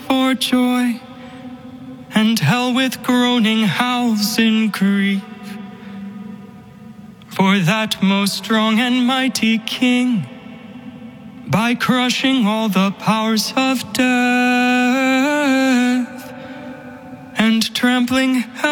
for joy, and hell with groaning howls in grief. For that most strong and mighty King, by crushing all the powers of death and trampling